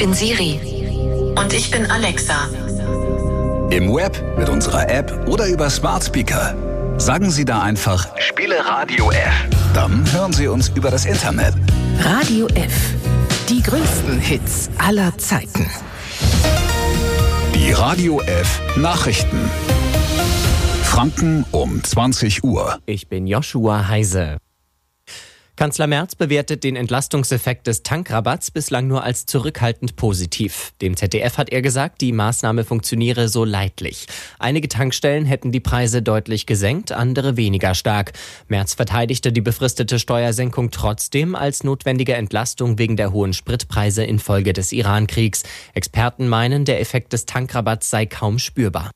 bin Siri. Und ich bin Alexa. Im Web, mit unserer App oder über Smart Speaker. Sagen Sie da einfach, spiele Radio F. Dann hören Sie uns über das Internet. Radio F. Die größten Hits aller Zeiten. Die Radio F Nachrichten. Franken um 20 Uhr. Ich bin Joshua Heise. Kanzler Merz bewertet den Entlastungseffekt des Tankrabatts bislang nur als zurückhaltend positiv. Dem ZDF hat er gesagt, die Maßnahme funktioniere so leidlich. Einige Tankstellen hätten die Preise deutlich gesenkt, andere weniger stark. Merz verteidigte die befristete Steuersenkung trotzdem als notwendige Entlastung wegen der hohen Spritpreise infolge des Iran-Kriegs. Experten meinen, der Effekt des Tankrabatts sei kaum spürbar.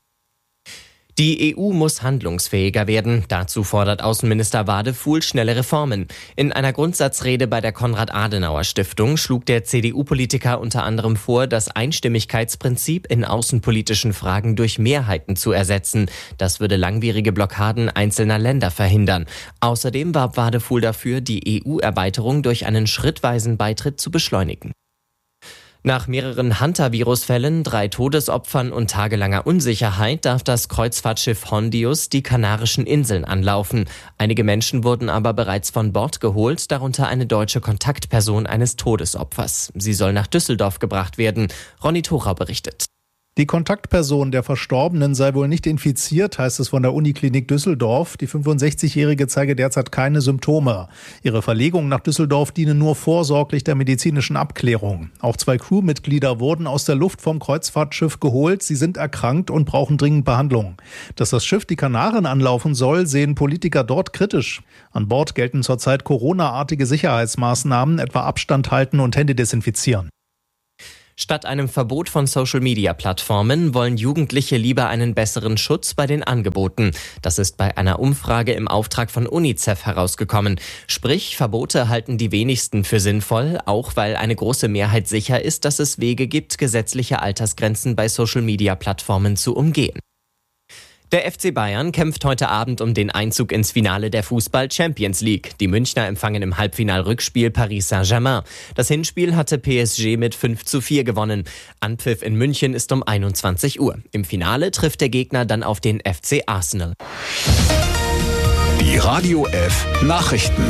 Die EU muss handlungsfähiger werden. Dazu fordert Außenminister Wadefuhl schnelle Reformen. In einer Grundsatzrede bei der Konrad-Adenauer-Stiftung schlug der CDU-Politiker unter anderem vor, das Einstimmigkeitsprinzip in außenpolitischen Fragen durch Mehrheiten zu ersetzen. Das würde langwierige Blockaden einzelner Länder verhindern. Außerdem warb Wadefuhl dafür, die EU-Erweiterung durch einen schrittweisen Beitritt zu beschleunigen. Nach mehreren Hunter-Virus-Fällen, 3 Todesopfern und tagelanger Unsicherheit darf das Kreuzfahrtschiff Hondius die Kanarischen Inseln anlaufen. Einige Menschen wurden aber bereits von Bord geholt, darunter eine deutsche Kontaktperson eines Todesopfers. Sie soll nach Düsseldorf gebracht werden. Ronny Thorau berichtet. Die Kontaktperson der Verstorbenen sei wohl nicht infiziert, heißt es von der Uniklinik Düsseldorf. Die 65-Jährige zeige derzeit keine Symptome. Ihre Verlegung nach Düsseldorf diene nur vorsorglich der medizinischen Abklärung. Auch 2 Crewmitglieder wurden aus der Luft vom Kreuzfahrtschiff geholt. Sie sind erkrankt und brauchen dringend Behandlung. Dass das Schiff die Kanaren anlaufen soll, sehen Politiker dort kritisch. An Bord gelten zurzeit Corona-artige Sicherheitsmaßnahmen, etwa Abstand halten und Hände desinfizieren. Statt einem Verbot von Social-Media-Plattformen wollen Jugendliche lieber einen besseren Schutz bei den Angeboten. Das ist bei einer Umfrage im Auftrag von UNICEF herausgekommen. Sprich, Verbote halten die wenigsten für sinnvoll, auch weil eine große Mehrheit sicher ist, dass es Wege gibt, gesetzliche Altersgrenzen bei Social-Media-Plattformen zu umgehen. Der FC Bayern kämpft heute Abend um den Einzug ins Finale der Fußball-Champions League. Die Münchner empfangen im Halbfinal-Rückspiel Paris Saint-Germain. Das Hinspiel hatte PSG mit 5:4 gewonnen. Anpfiff in München ist um 21 Uhr. Im Finale trifft der Gegner dann auf den FC Arsenal. Die Radio F Nachrichten.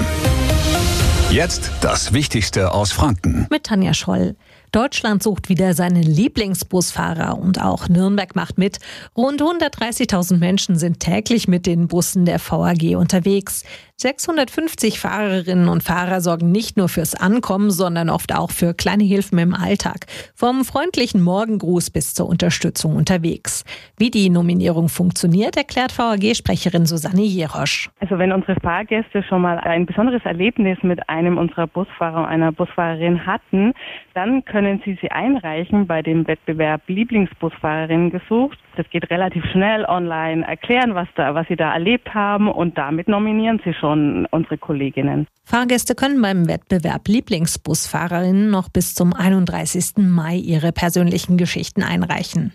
Jetzt das Wichtigste aus Franken. Mit Tanja Scholl. Deutschland sucht wieder seinen Lieblingsbusfahrer und auch Nürnberg macht mit. Rund 130.000 Menschen sind täglich mit den Bussen der VAG unterwegs. 650 Fahrerinnen und Fahrer sorgen nicht nur fürs Ankommen, sondern oft auch für kleine Hilfen im Alltag. Vom freundlichen Morgengruß bis zur Unterstützung unterwegs. Wie die Nominierung funktioniert, erklärt VAG-Sprecherin Susanne Jerosch. Also wenn unsere Fahrgäste schon mal ein besonderes Erlebnis mit einem unserer Busfahrer und einer Busfahrerin hatten, dann können sie einreichen bei dem Wettbewerb Lieblingsbusfahrerinnen gesucht. Das geht relativ schnell online, erklären, was sie da erlebt haben und damit nominieren sie schon unsere Kolleginnen. Fahrgäste können beim Wettbewerb Lieblingsbusfahrerinnen noch bis zum 31. Mai ihre persönlichen Geschichten einreichen.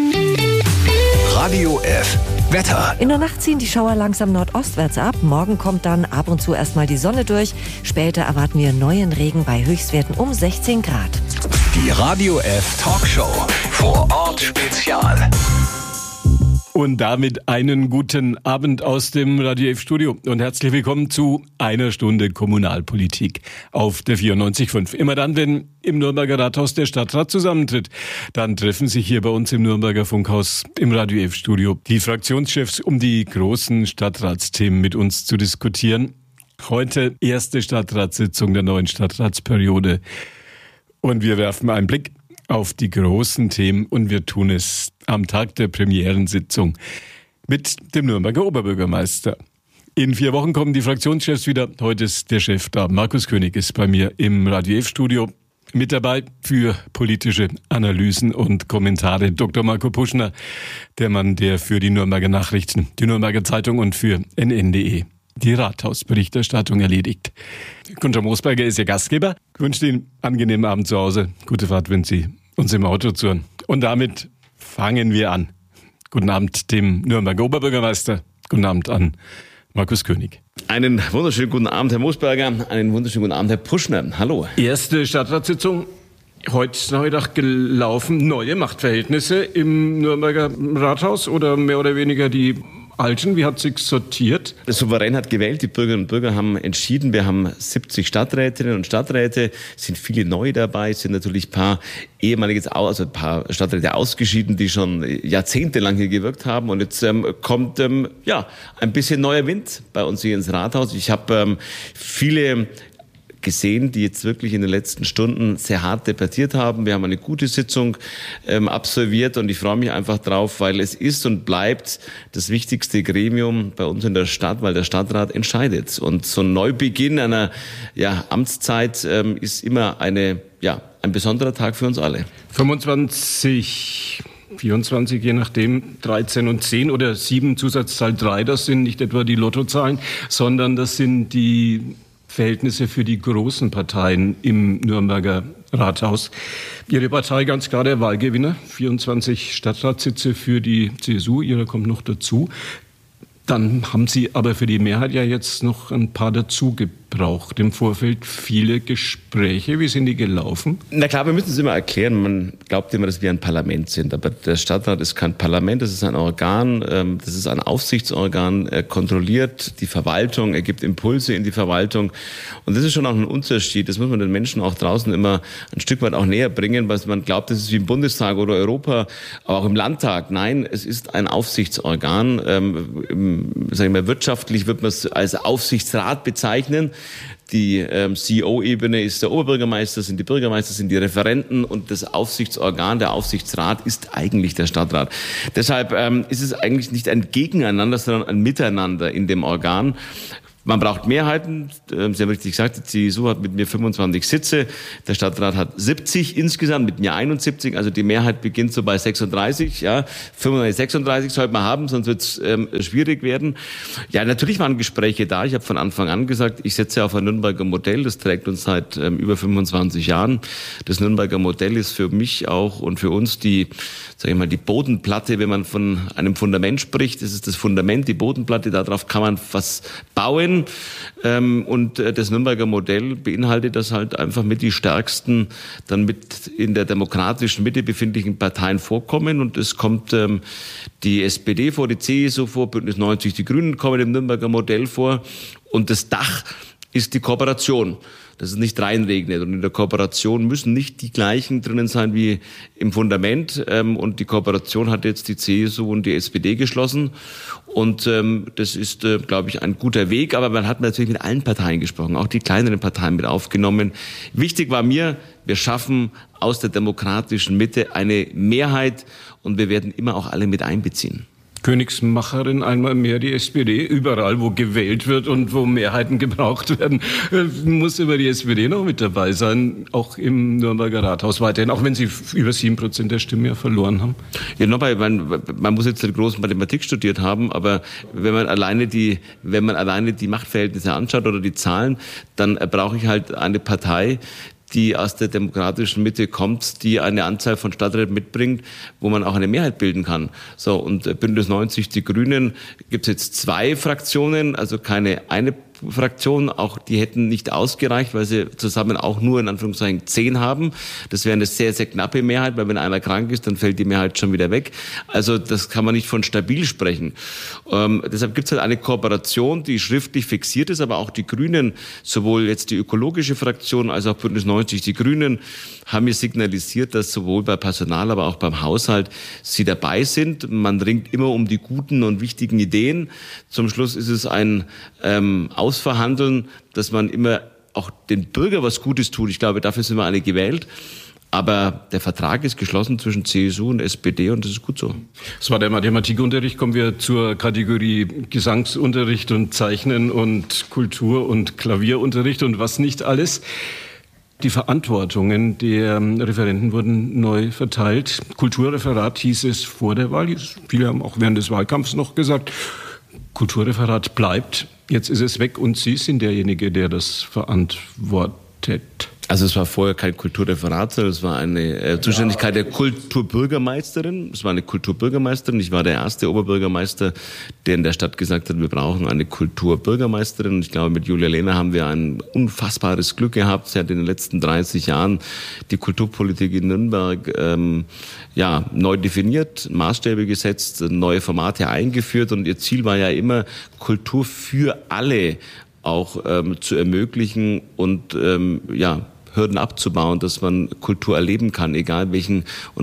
Radio F Wetter. In der Nacht ziehen die Schauer langsam nordostwärts ab. Morgen kommt dann ab und zu erstmal die Sonne durch. Später erwarten wir neuen Regen bei Höchstwerten um 16 Grad. Die Radio F Talkshow. Vor Ort Spezial. Und damit einen guten Abend aus dem Radio F Studio und herzlich willkommen zu einer Stunde Kommunalpolitik auf der 94.5. Immer dann, wenn im Nürnberger Rathaus der Stadtrat zusammentritt, dann treffen sich hier bei uns im Nürnberger Funkhaus im Radio F Studio die Fraktionschefs, um die großen Stadtratsthemen mit uns zu diskutieren. Heute erste Stadtratssitzung der neuen Stadtratsperiode und wir werfen einen Blick auf die großen Themen und wir tun es am Tag der Premierensitzung mit dem Nürnberger Oberbürgermeister. In 4 Wochen kommen die Fraktionschefs wieder. Heute ist der Chef da. Markus König ist bei mir im Radio F-Studio. Mit dabei für politische Analysen und Kommentare Dr. Marco Puschner, der Mann, der für die Nürnberger Nachrichten, die Nürnberger Zeitung und für NN.de die Rathausberichterstattung erledigt. Gunter Moosberger ist Ihr Gastgeber. Ich wünsche Ihnen einen angenehmen Abend zu Hause. Gute Fahrt, wenn Sie uns im Auto zuhören. Und damit fangen wir an. Guten Abend dem Nürnberger Oberbürgermeister. Guten Abend an Markus König. Einen wunderschönen guten Abend, Herr Moosberger. Einen wunderschönen guten Abend, Herr Puschner. Hallo. Erste Stadtratssitzung heute Nachmittag gelaufen. Neue Machtverhältnisse im Nürnberger Rathaus oder mehr oder weniger die alten? Wie hat sich sortiert? Der Souverän hat gewählt, die Bürgerinnen und Bürger haben entschieden. Wir haben 70 Stadträtinnen und Stadträte, sind viele neu dabei, sind natürlich ein paar ehemalige, also ein paar Stadträte ausgeschieden, die schon jahrzehntelang hier gewirkt haben. Und jetzt kommt ein bisschen neuer Wind bei uns hier ins Rathaus. Ich habe viele gesehen, die jetzt wirklich in den letzten Stunden sehr hart debattiert haben. Wir haben eine gute Sitzung absolviert und ich freue mich einfach drauf, weil es ist und bleibt das wichtigste Gremium bei uns in der Stadt, weil der Stadtrat entscheidet. Und so ein Neubeginn einer Amtszeit ist immer ein besonderer Tag für uns alle. 24, je nachdem, 13 und 10 oder 7 Zusatzzahl 3, das sind nicht etwa die Lottozahlen, sondern das sind die Verhältnisse für die großen Parteien im Nürnberger Rathaus. Ihre Partei ganz klar der Wahlgewinner, 24 Stadtratssitze für die CSU, Ihre kommt noch dazu. Dann haben Sie aber für die Mehrheit ja jetzt noch ein paar dazu gebraucht. Im Vorfeld viele Gespräche. Wie sind die gelaufen? Na klar, wir müssen es immer erklären. Man glaubt immer, dass wir ein Parlament sind. Aber der Stadtrat ist kein Parlament, das ist ein Organ, das ist ein Aufsichtsorgan, er kontrolliert die Verwaltung, er gibt Impulse in die Verwaltung. Und das ist schon auch ein Unterschied. Das muss man den Menschen auch draußen immer ein Stück weit auch näher bringen, weil man glaubt, das ist wie im Bundestag oder Europa, aber auch im Landtag. Nein, es ist ein Aufsichtsorgan. Sagen wir, wirtschaftlich wird man es als Aufsichtsrat bezeichnen. Die CEO-Ebene ist der Oberbürgermeister, sind die Bürgermeister, sind die Referenten und das Aufsichtsorgan, der Aufsichtsrat ist eigentlich der Stadtrat. Deshalb ist es eigentlich nicht ein Gegeneinander, sondern ein Miteinander in dem Organ. Man braucht Mehrheiten. Sie haben richtig gesagt, die CSU hat mit mir 25 Sitze. Der Stadtrat hat 70 insgesamt, mit mir 71. Also die Mehrheit beginnt so bei 36. 35, 36 sollte man haben, sonst wird es schwierig werden. Ja, natürlich waren Gespräche da. Ich habe von Anfang an gesagt, ich setze auf ein Nürnberger Modell. Das trägt uns seit über 25 Jahren. Das Nürnberger Modell ist für mich auch und für uns die Bodenplatte, wenn man von einem Fundament spricht. Das ist das Fundament, die Bodenplatte. Darauf kann man was bauen. Und das Nürnberger Modell beinhaltet, dass halt einfach mit die stärksten, dann mit in der demokratischen Mitte befindlichen Parteien vorkommen. Und es kommt die SPD vor, die CSU vor, Bündnis 90, die Grünen kommen im Nürnberger Modell vor. Und das Dach ist die Kooperation. Dass es nicht reinregnet. Und in der Kooperation müssen nicht die gleichen drinnen sein wie im Fundament. Und die Kooperation hat jetzt die CSU und die SPD geschlossen. Und das ist, glaube ich, ein guter Weg. Aber man hat natürlich mit allen Parteien gesprochen, auch die kleineren Parteien mit aufgenommen. Wichtig war mir, wir schaffen aus der demokratischen Mitte eine Mehrheit. Und wir werden immer auch alle mit einbeziehen. Königsmacherin einmal mehr die SPD. Überall, wo gewählt wird und wo Mehrheiten gebraucht werden, muss immer die SPD noch mit dabei sein, auch im Nürnberger Rathaus weiterhin, auch wenn sie über 7% der Stimmen ja verloren haben. Ja, nochmal, man muss jetzt eine große Mathematik studiert haben, aber wenn man alleine die Machtverhältnisse anschaut oder die Zahlen, dann brauche ich halt eine Partei, die aus der demokratischen Mitte kommt, die eine Anzahl von Stadträten mitbringt, wo man auch eine Mehrheit bilden kann. So, und Bündnis 90, die Grünen, gibt es jetzt 2 Fraktionen, also keine eine Fraktion, auch die hätten nicht ausgereicht, weil sie zusammen auch nur in Anführungszeichen 10 haben. Das wäre eine sehr, sehr knappe Mehrheit, weil wenn einer krank ist, dann fällt die Mehrheit schon wieder weg. Also das kann man nicht von stabil sprechen. Deshalb gibt es halt eine Kooperation, die schriftlich fixiert ist, aber auch die Grünen, sowohl jetzt die ökologische Fraktion als auch Bündnis 90, die Grünen, haben mir signalisiert, dass sowohl bei Personal, aber auch beim Haushalt sie dabei sind. Man ringt immer um die guten und wichtigen Ideen. Zum Schluss ist es ein Ausverhandeln, dass man immer auch den Bürger was Gutes tut. Ich glaube, dafür sind wir alle gewählt. Aber der Vertrag ist geschlossen zwischen CSU und SPD und das ist gut so. Das war der Mathematikunterricht. Kommen wir zur Kategorie Gesangsunterricht und Zeichnen und Kultur- und Klavierunterricht und was nicht alles. Die Verantwortungen der Referenten wurden neu verteilt. Kulturreferat hieß es vor der Wahl. Viele haben auch während des Wahlkampfs noch gesagt, Kulturreferat bleibt. Jetzt ist es weg und Sie sind derjenige, der das verantwortet. Also es war vorher kein Kulturreferat, sondern es war eine Zuständigkeit der Kulturbürgermeisterin. Es war eine Kulturbürgermeisterin. Ich war der erste Oberbürgermeister, der in der Stadt gesagt hat, wir brauchen eine Kulturbürgermeisterin. Und ich glaube, mit Julia Lehner haben wir ein unfassbares Glück gehabt. Sie hat in den letzten 30 Jahren die Kulturpolitik in Nürnberg neu definiert, Maßstäbe gesetzt, neue Formate eingeführt. Und ihr Ziel war ja immer, Kultur für alle auch zu ermöglichen und Hürden abzubauen, dass man Kultur erleben kann, egal welche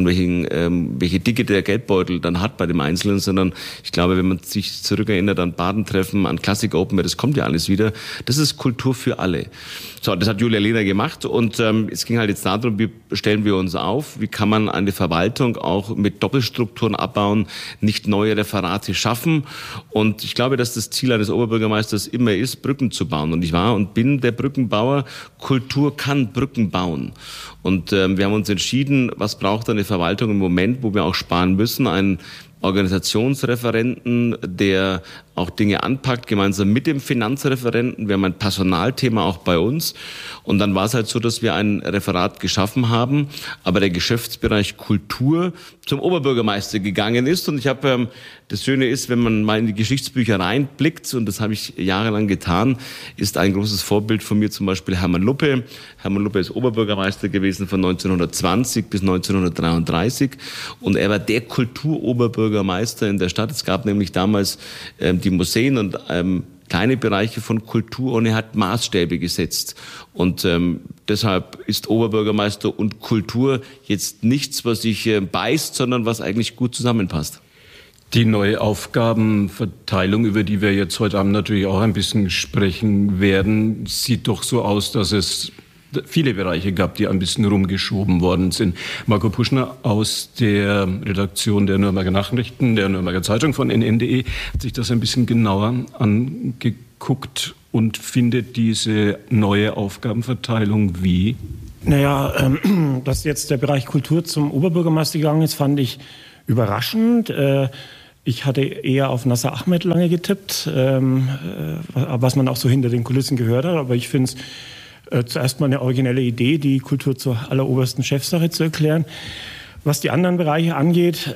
Dicke der Geldbeutel dann hat bei dem Einzelnen, sondern ich glaube, wenn man sich zurückerinnert an Badentreffen, an Classic Open Air, das kommt ja alles wieder, das ist Kultur für alle. So, das hat Julia Lehner gemacht und es ging halt jetzt darum, wie stellen wir uns auf, wie kann man eine Verwaltung auch mit Doppelstrukturen abbauen, nicht neue Referate schaffen und ich glaube, dass das Ziel eines Oberbürgermeisters immer ist, Brücken zu bauen und ich war und bin der Brückenbauer. Kultur kann Brücken bauen. Und wir haben uns entschieden, was braucht eine Verwaltung im Moment, wo wir auch sparen müssen, einen Organisationsreferenten, der auch Dinge anpackt, gemeinsam mit dem Finanzreferenten. Wir haben ein Personalthema auch bei uns. Und dann war es halt so, dass wir ein Referat geschaffen haben, aber der Geschäftsbereich Kultur zum Oberbürgermeister gegangen ist. Und ich habe, das Schöne ist, wenn man mal in die Geschichtsbücher reinblickt, und das habe ich jahrelang getan, ist ein großes Vorbild von mir zum Beispiel Hermann Luppe. Hermann Luppe ist Oberbürgermeister gewesen von 1920 bis 1933. Und er war der Kulturoberbürgermeister in der Stadt. Es gab nämlich damals die Museen und kleine Bereiche von Kultur und er hat Maßstäbe gesetzt. Und deshalb ist Oberbürgermeister und Kultur jetzt nichts, was sich beißt, sondern was eigentlich gut zusammenpasst. Die neue Aufgabenverteilung, über die wir jetzt heute Abend natürlich auch ein bisschen sprechen werden, sieht doch so aus, dass es viele Bereiche gab, die ein bisschen rumgeschoben worden sind. Marco Puschner aus der Redaktion der Nürnberger Nachrichten, der Nürnberger Zeitung von nn.de, hat sich das ein bisschen genauer angeguckt und findet diese neue Aufgabenverteilung wie? Naja, dass jetzt der Bereich Kultur zum Oberbürgermeister gegangen ist, fand ich überraschend. Ich hatte eher auf Nasser Ahmed lange getippt, was man auch so hinter den Kulissen gehört hat, aber ich finde es zuerst mal eine originelle Idee, die Kultur zur allerobersten Chefsache zu erklären. Was die anderen Bereiche angeht,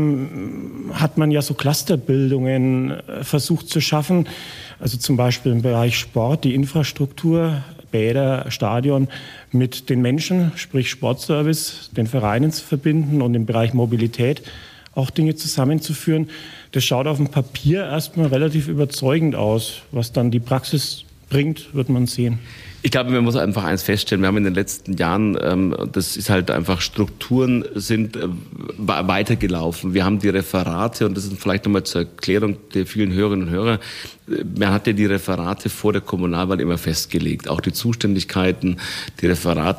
hat man ja so Clusterbildungen versucht zu schaffen. Also zum Beispiel im Bereich Sport, die Infrastruktur, Bäder, Stadion mit den Menschen, sprich Sportservice, den Vereinen zu verbinden und im Bereich Mobilität auch Dinge zusammenzuführen. Das schaut auf dem Papier erstmal relativ überzeugend aus. Was dann die Praxis bringt, wird man sehen. Ich glaube, man muss einfach eins feststellen, wir haben in den letzten Jahren, das ist halt einfach, Strukturen sind weitergelaufen. Wir haben die Referate, und das ist vielleicht nochmal zur Erklärung der vielen Hörerinnen und Hörer, man hatte die Referate vor der Kommunalwahl immer festgelegt. Auch die Zuständigkeiten, die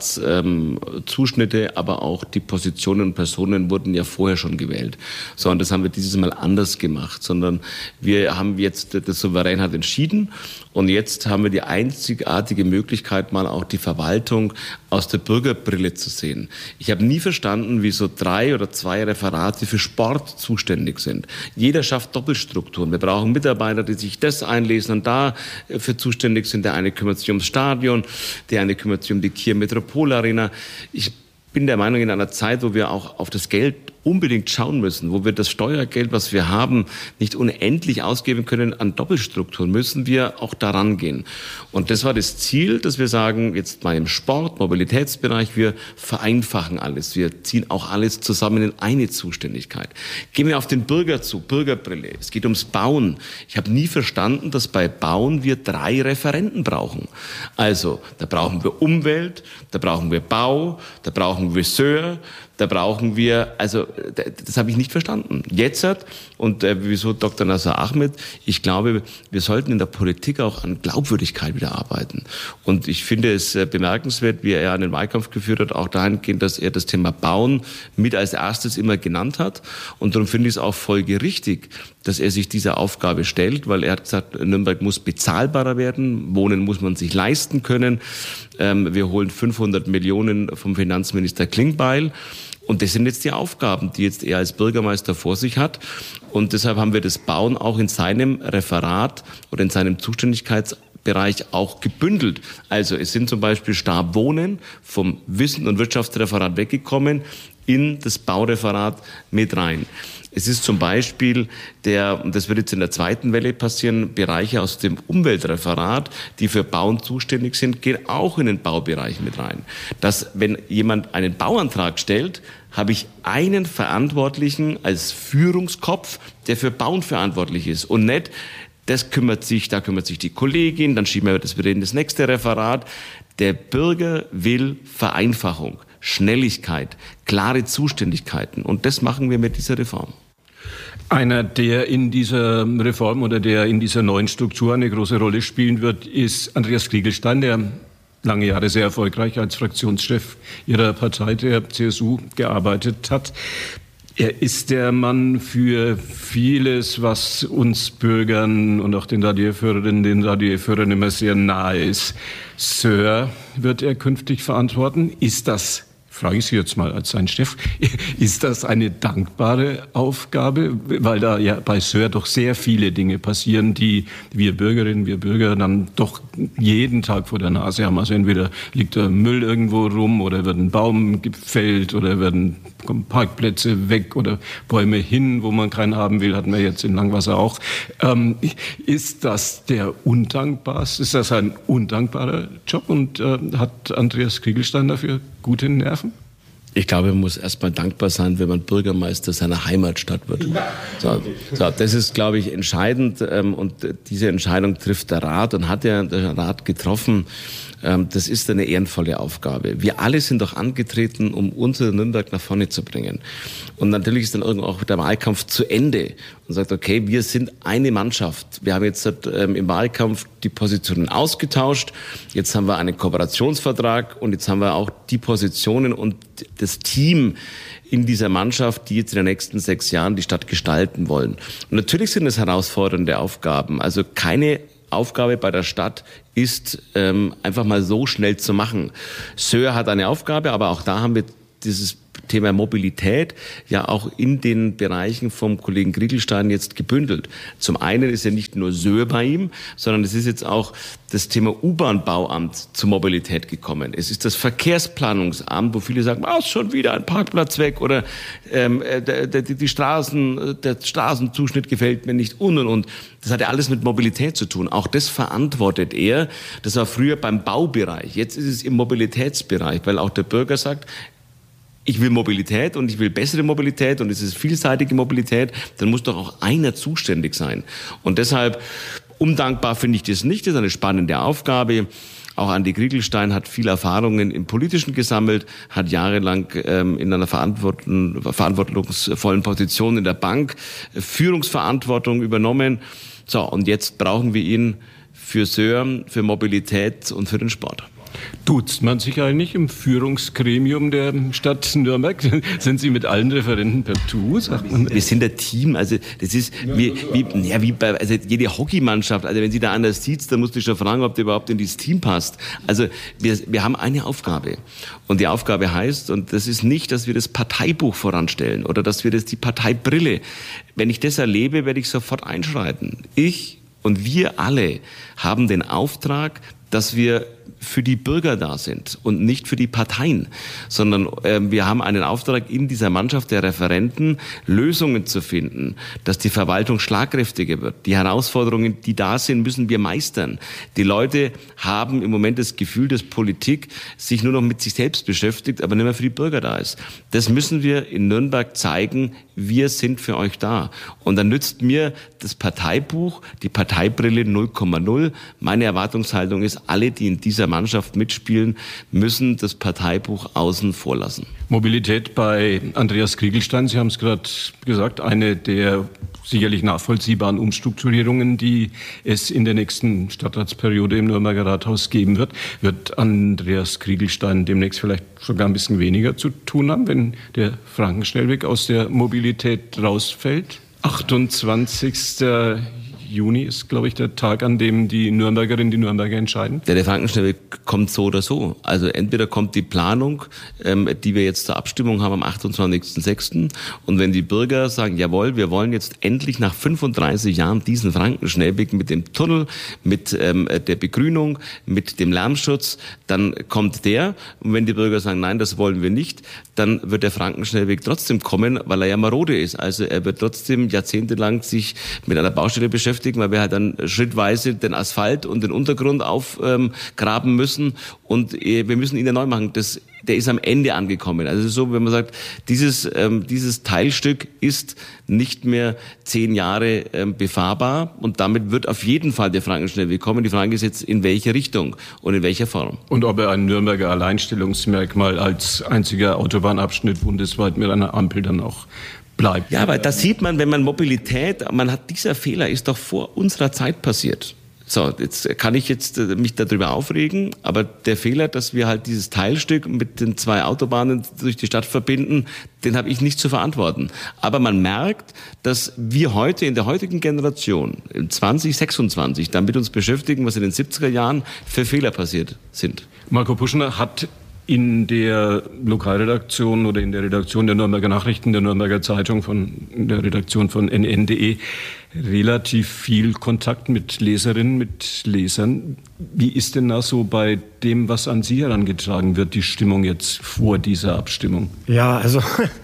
Referatszuschnitte, aber auch die Positionen und Personen wurden ja vorher schon gewählt. So, und das haben wir dieses Mal anders gemacht, sondern wir haben jetzt, das Souverän hat entschieden und jetzt haben wir die einzigartige Möglichkeit, mal auch die Verwaltung aus der Bürgerbrille zu sehen. Ich habe nie verstanden, wieso 3 oder 2 Referate für Sport zuständig sind. Jeder schafft Doppelstrukturen. Wir brauchen Mitarbeiter, die sich das einlesen und dafür zuständig sind. Der eine kümmert sich ums Stadion, der eine kümmert sich um die Kier Metropol Arena. Ich bin der Meinung, in einer Zeit, wo wir auch auf das Geld unbedingt schauen müssen, wo wir das Steuergeld, was wir haben, nicht unendlich ausgeben können an Doppelstrukturen, müssen wir auch daran gehen. Und das war das Ziel, dass wir sagen, jetzt mal im Sport, Mobilitätsbereich, wir vereinfachen alles. Wir ziehen auch alles zusammen in eine Zuständigkeit. Gehen wir auf den Bürger zu, Bürgerbrille. Es geht ums Bauen. Ich habe nie verstanden, dass bei Bauen wir 3 Referenten brauchen. Also, da brauchen wir Umwelt, da brauchen wir Bau, da brauchen wir Seur, da brauchen wir, also das habe ich nicht verstanden. Jetzt und wieso Dr. Nasser Ahmed, ich glaube, wir sollten in der Politik auch an Glaubwürdigkeit wieder arbeiten. Und ich finde es bemerkenswert, wie er einen Wahlkampf geführt hat, auch dahingehend, dass er das Thema Bauen mit als erstes immer genannt hat. Und darum finde ich es auch folgerichtig, dass er sich dieser Aufgabe stellt, weil er hat gesagt, Nürnberg muss bezahlbarer werden, Wohnen muss man sich leisten können. Wir holen 500 Millionen vom Finanzminister Klingbeil. Und das sind jetzt die Aufgaben, die jetzt er als Bürgermeister vor sich hat. Und deshalb haben wir das Bauen auch in seinem Referat oder in seinem Zuständigkeitsbereich Bereich auch gebündelt. Also es sind zum Beispiel Stab Wohnen vom Wissen- und Wirtschaftsreferat weggekommen in das Baureferat mit rein. Es ist zum Beispiel und das wird jetzt in der zweiten Welle passieren, Bereiche aus dem Umweltreferat, die für Bauen zuständig sind, gehen auch in den Baubereich mit rein. Dass, wenn jemand einen Bauantrag stellt, habe ich einen Verantwortlichen als Führungskopf, der für Bauen verantwortlich ist und nicht, da kümmert sich die Kollegin, dann schieben wir das wieder in das nächste Referat. Der Bürger will Vereinfachung, Schnelligkeit, klare Zuständigkeiten und das machen wir mit dieser Reform. Einer, der in dieser Reform oder der in dieser neuen Struktur eine große Rolle spielen wird, ist Andreas Kriegelstein, der lange Jahre sehr erfolgreich als Fraktionschef Ihrer Partei, der CSU, gearbeitet hat. Er ist der Mann für vieles, was uns Bürgern und auch den Radio-Hörern immer sehr nahe ist. Sir wird er künftig verantworten. Ist das, frage ich Sie jetzt mal als sein Chef, ist das eine dankbare Aufgabe? Weil da ja bei Sir doch sehr viele Dinge passieren, die wir Bürgerinnen, wir Bürger dann doch jeden Tag vor der Nase haben. Also entweder liegt der Müll irgendwo rum oder wird ein Baum gefällt oder werden Parkplätze weg oder Bäume hin, wo man keinen haben will, hatten wir jetzt in Langwasser auch. Ist das der undankbarste? Ist das ein undankbarer Job und hat Andreas Kriegelstein dafür gute Nerven? Ich glaube, man muss erstmal dankbar sein, wenn man Bürgermeister seiner Heimatstadt wird. So, das ist, glaube ich, entscheidend und diese Entscheidung trifft der Rat und hat ja der Rat getroffen. Das ist eine ehrenvolle Aufgabe. Wir alle sind doch angetreten, um unser Nürnberg nach vorne zu bringen. Und natürlich ist dann irgendwann auch der Wahlkampf zu Ende und sagt, okay, wir sind eine Mannschaft. Wir haben jetzt im Wahlkampf die Positionen ausgetauscht. Jetzt haben wir einen Kooperationsvertrag und jetzt haben wir auch die Positionen und das Team in dieser Mannschaft, die jetzt in den nächsten 6 Jahren die Stadt gestalten wollen. Und natürlich sind es herausfordernde Aufgaben. Also keine Aufgabe bei der Stadt ist einfach mal so schnell zu machen. Sir hat eine Aufgabe, aber auch da haben wir dieses Thema Mobilität ja auch in den Bereichen vom Kollegen Kriegelstein jetzt gebündelt. Zum einen ist ja nicht nur Sir bei ihm, sondern es ist jetzt auch das Thema U-Bahn-Bauamt zur Mobilität gekommen. Es ist das Verkehrsplanungsamt, wo viele sagen, ist schon wieder ein Parkplatz weg oder der Straßenzuschnitt gefällt mir nicht und. Das hat ja alles mit Mobilität zu tun. Auch das verantwortet er. Das war früher beim Baubereich. Jetzt ist es im Mobilitätsbereich, weil auch der Bürger sagt, ich will Mobilität und ich will bessere Mobilität und es ist vielseitige Mobilität, dann muss doch auch einer zuständig sein. Und deshalb, undankbar finde ich das nicht, das ist eine spannende Aufgabe. Auch Andi Kriegelstein hat viel Erfahrungen im Politischen gesammelt, hat jahrelang in einer verantwortungsvollen Position in der Bank Führungsverantwortung übernommen. So, und jetzt brauchen wir ihn für Sir, für Mobilität und für den Sport. Duzt man sich eigentlich im Führungsgremium der Stadt Nürnberg? Sind Sie mit allen Referenten per Du? Wir sind ein Team. Also das ist wie bei jede Hockeymannschaft. Also wenn Sie da anders sieht, dann musst du schon fragen, ob der überhaupt in dieses Team passt. Also wir haben eine Aufgabe. Und die Aufgabe heißt, und das ist nicht, dass wir das Parteibuch voranstellen oder dass wir die Parteibrille. Wenn ich das erlebe, werde ich sofort einschreiten. Ich und wir alle haben den Auftrag, dass wir für die Bürger da sind und nicht für die Parteien, sondern wir haben einen Auftrag in dieser Mannschaft der Referenten, Lösungen zu finden, dass die Verwaltung schlagkräftiger wird. Die Herausforderungen, die da sind, müssen wir meistern. Die Leute haben im Moment das Gefühl, dass Politik sich nur noch mit sich selbst beschäftigt, aber nicht mehr für die Bürger da ist. Das müssen wir in Nürnberg zeigen, wir sind für euch da. Und dann nützt mir das Parteibuch, die Parteibrille 0,0. Meine Erwartungshaltung ist, alle, die in dieser Mannschaft mitspielen, müssen das Parteibuch außen vor lassen. Mobilität bei Andreas Kriegelstein, Sie haben es gerade gesagt, eine der sicherlich nachvollziehbaren Umstrukturierungen, die es in der nächsten Stadtratsperiode im Nürnberger Rathaus geben wird. Wird Andreas Kriegelstein demnächst vielleicht sogar ein bisschen weniger zu tun haben, wenn der Frankenschnellweg aus der Mobilität rausfällt? 28. Juni ist, glaube ich, der Tag, an dem die Nürnbergerinnen, die Nürnberger entscheiden. Der Frankenschnellweg kommt so oder so. Also entweder kommt die Planung, die wir jetzt zur Abstimmung haben am 28.06. Und wenn die Bürger sagen, jawohl, wir wollen jetzt endlich nach 35 Jahren diesen Frankenschnellweg mit dem Tunnel, mit der Begrünung, mit dem Lärmschutz, dann kommt der. Und wenn die Bürger sagen, nein, das wollen wir nicht, dann wird der Frankenschnellweg trotzdem kommen, weil er ja marode ist. Also er wird trotzdem jahrzehntelang sich mit einer Baustelle beschäftigen, weil wir halt dann schrittweise den Asphalt und den Untergrund aufgraben müssen und wir müssen ihn ja neu machen. Der ist am Ende angekommen. Also es ist so, wenn man sagt, dieses Teilstück ist nicht mehr 10 Jahre befahrbar und damit wird auf jeden Fall der Frankenschnellweg kommen. Die Frage ist jetzt, in welche Richtung und in welcher Form. Und ob er ein Nürnberger Alleinstellungsmerkmal als einziger Autobahnabschnitt bundesweit mit einer Ampel dann auch bleibt. Ja, aber das sieht man, wenn man Mobilität, dieser Fehler ist doch vor unserer Zeit passiert. So, jetzt kann ich mich darüber aufregen, aber der Fehler, dass wir halt dieses Teilstück mit den 2 Autobahnen durch die Stadt verbinden, den habe ich nicht zu verantworten. Aber man merkt, dass wir heute in der heutigen Generation, im 2026, damit uns beschäftigen, was in den 70er Jahren für Fehler passiert sind. Marco Puschner hat in der Lokalredaktion oder in der Redaktion der Nürnberger Nachrichten, der Nürnberger Zeitung, in der Redaktion von nn.de relativ viel Kontakt mit Leserinnen, mit Lesern. Wie ist denn da so bei dem, was an Sie herangetragen wird, die Stimmung jetzt vor dieser Abstimmung? Ja, also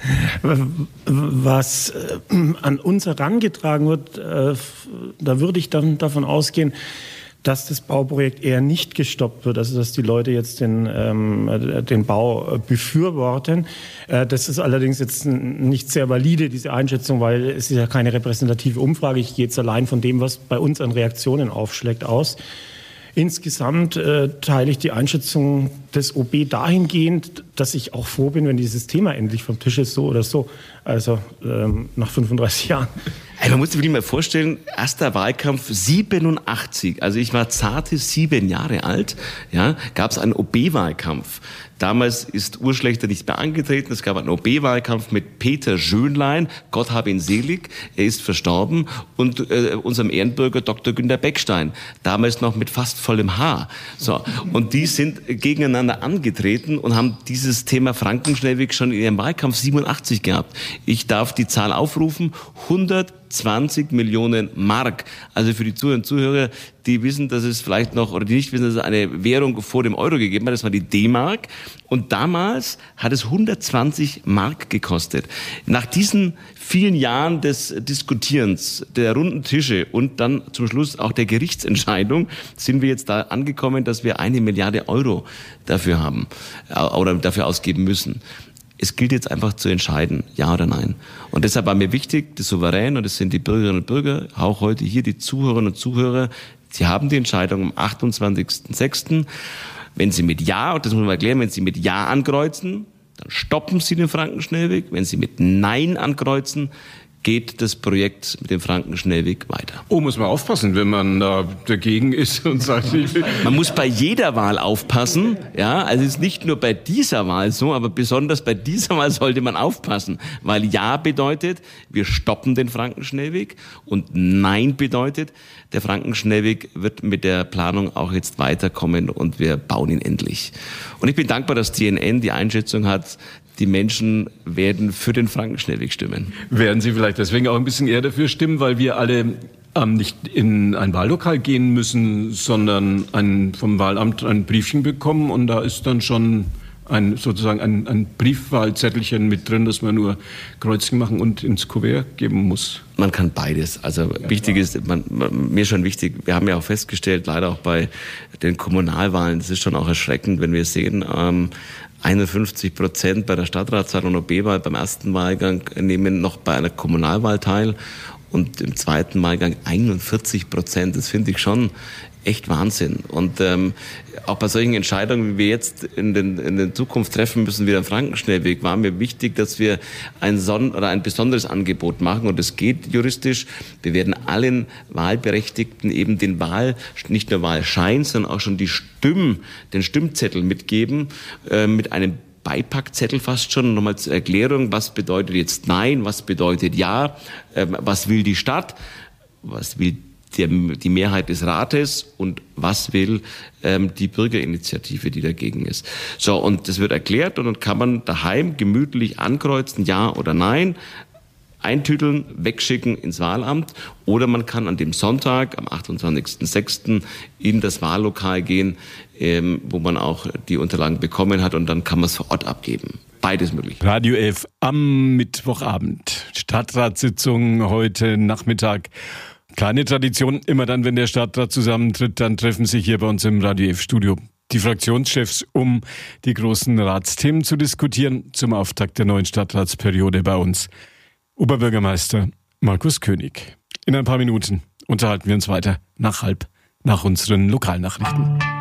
was an uns herangetragen wird, da würde ich dann davon ausgehen, dass das Bauprojekt eher nicht gestoppt wird, also dass die Leute jetzt den Bau befürworten. Das ist allerdings jetzt nicht sehr valide, diese Einschätzung, weil es ist ja keine repräsentative Umfrage. Ich gehe jetzt allein von dem, was bei uns an Reaktionen aufschlägt, aus. Insgesamt teile ich die Einschätzung des OB dahingehend, dass ich auch froh bin, wenn dieses Thema endlich vom Tisch ist, so oder so. Also nach 35 Jahren. Man muss sich wirklich mal vorstellen, erster Wahlkampf 87, also ich war zarte 7 Jahre alt, ja, gab es einen OB-Wahlkampf. Damals ist Urschlechter nicht mehr angetreten. Es gab einen OB-Wahlkampf mit Peter Schönlein, Gott hab ihn selig, er ist verstorben, und unserem Ehrenbürger Dr. Günter Beckstein, damals noch mit fast vollem Haar. So, und die sind gegeneinander angetreten und haben dieses Thema Frankenschnellweg schon in ihrem Wahlkampf 87 gehabt. Ich darf die Zahl aufrufen, 120 Millionen Mark. Also für die Zuhörer und Zuhörer, die wissen, dass es vielleicht noch, oder die nicht wissen, dass es eine Währung vor dem Euro gegeben hat, das war die D-Mark. Und damals hat es 120 Mark gekostet. Nach diesen vielen Jahren des Diskutierens, der runden Tische und dann zum Schluss auch der Gerichtsentscheidung sind wir jetzt da angekommen, dass wir 1 Milliarde Euro dafür haben oder dafür ausgeben müssen. Es gilt jetzt einfach zu entscheiden, ja oder nein. Und deshalb war mir wichtig, der Souverän, und das sind die Bürgerinnen und Bürger, auch heute hier die Zuhörerinnen und Zuhörer, sie haben die Entscheidung am 28.06. Wenn Sie mit Ja, und das muss man erklären, wenn Sie mit Ja ankreuzen, dann stoppen Sie den Frankenschnellweg. Wenn Sie mit Nein ankreuzen, geht das Projekt mit dem Frankenschnellweg weiter. Oh, muss man aufpassen, wenn man da dagegen ist und sagt... Man muss bei jeder Wahl aufpassen, ja, also es ist nicht nur bei dieser Wahl so, aber besonders bei dieser Wahl sollte man aufpassen, weil Ja bedeutet, wir stoppen den Frankenschnellweg, und Nein bedeutet, der Frankenschnellweg wird mit der Planung auch jetzt weiterkommen und wir bauen ihn endlich. Und ich bin dankbar, dass CNN die Einschätzung hat, die Menschen werden für den Frankenschnellweg stimmen. Werden Sie vielleicht deswegen auch ein bisschen eher dafür stimmen, weil wir alle nicht in ein Wahllokal gehen müssen, sondern vom Wahlamt ein Briefchen bekommen, und da ist dann schon ein Briefwahlzettelchen mit drin, das man nur Kreuzchen machen und ins Kuvert geben muss. Man kann beides. Also wichtig ist, mir schon wichtig, wir haben ja auch festgestellt, leider auch bei den Kommunalwahlen, das ist schon auch erschreckend, wenn wir sehen, 51% bei der Stadtratswahl und OB-Wahl beim ersten Wahlgang nehmen noch bei einer Kommunalwahl teil und im zweiten Wahlgang 41%. Das finde ich schon echt Wahnsinn. Und auch bei solchen Entscheidungen, wie wir jetzt in der Zukunft treffen müssen, wie der Frankenschnellweg, war mir wichtig, dass wir ein besonderes Angebot machen. Und es geht juristisch. Wir werden allen Wahlberechtigten eben nicht nur Wahlschein, sondern auch schon den Stimmzettel mitgeben, mit einem Beipackzettel fast schon, nochmal zur Erklärung, was bedeutet jetzt Nein, was bedeutet Ja, was will die Stadt, was will die Mehrheit des Rates und was will die Bürgerinitiative, die dagegen ist. So, und das wird erklärt und dann kann man daheim gemütlich ankreuzen, ja oder nein, eintüteln, wegschicken ins Wahlamt oder man kann an dem Sonntag, am 28.06. in das Wahllokal gehen, wo man auch die Unterlagen bekommen hat und dann kann man es vor Ort abgeben. Beides möglich. Radio F am Mittwochabend. Stadtratssitzung heute Nachmittag. Keine Tradition, immer dann, wenn der Stadtrat zusammentritt, dann treffen sich hier bei uns im Radio F-Studio die Fraktionschefs, um die großen Ratsthemen zu diskutieren zum Auftakt der neuen Stadtratsperiode bei uns. Oberbürgermeister Markus König. In ein paar Minuten unterhalten wir uns weiter nach unseren Lokalnachrichten.